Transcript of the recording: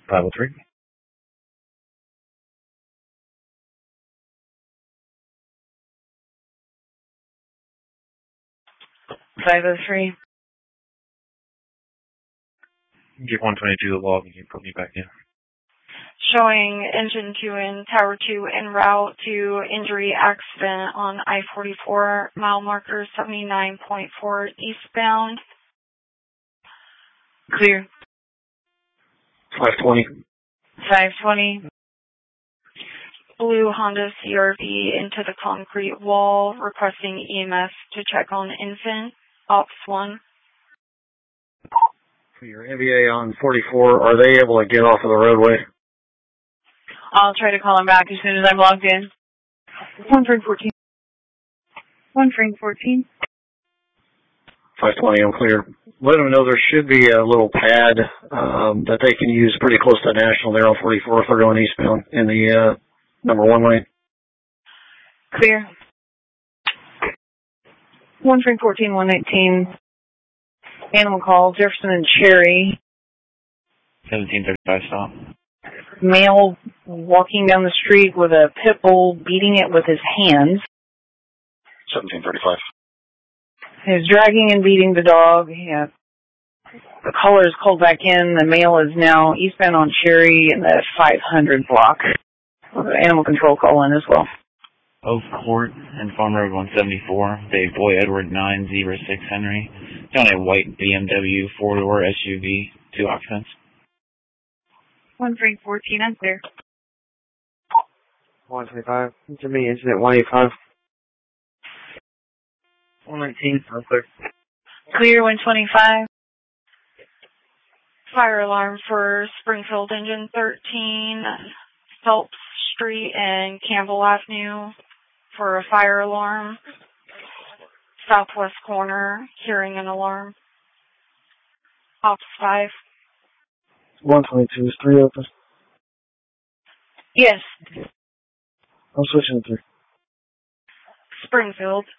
503. 503. Get 122 the log and you put me back in. Showing engine 2 and tower 2 en route to injury accident on I-44, mile marker 79.4 eastbound. Clear. 520. 520. Blue Honda CRV into the concrete wall, requesting EMS to check on infant. Ops 1. For your MVA on 44, are they able to get off of the roadway? I'll try to call him back as soon as I'm logged in. 1 frame 14. 1 frame 14. 520, I'm clear. Let them know there should be a little pad that they can use pretty close to National there on 44 if they're going eastbound in the number 1 lane. Clear. 1 frame 14, 119. Animal call, Jefferson and Cherry. 1735 stop. Male walking down the street with a pit bull beating it with his hands. 1735. He's dragging and beating the dog. Yeah. The caller is called back in. The male is now eastbound on Cherry in the 500 block. Animal control call in as well. Oak Court and Farm Road 174, Dave Boy Edward 906 Henry. Down a white BMW 4-door SUV, 2 occupants. 1 frame 14, I'm clear. 125. Jimmy, incident 185. 119, I'm clear. Clear 125. Fire alarm for Springfield Engine 13, Phelps Street and Campbell Avenue for a fire alarm. Southwest corner, hearing an alarm. Ops 5. 122, is 3 open? Yes. I'm switching to 3. Springfield,